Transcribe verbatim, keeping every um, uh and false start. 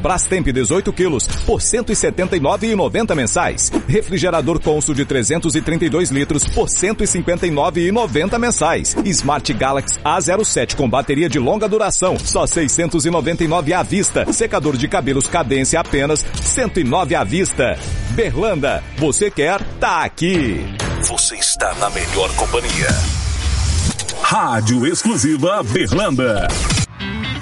Brastemp dezoito quilos por cento e setenta e nove reais e noventa centavos mensais. Refrigerador Consul de trezentos e trinta e dois litros por cento e cinquenta e nove reais e noventa centavos mensais. Smart Galaxy A zero sete com bateria de longa duração, só seiscentos e noventa e nove reais à vista. Secador de cabelos Cadência apenas cento e nove reais à vista. Berlanda, você quer? Tá aqui. Você está na melhor companhia. Rádio Exclusiva Berlanda.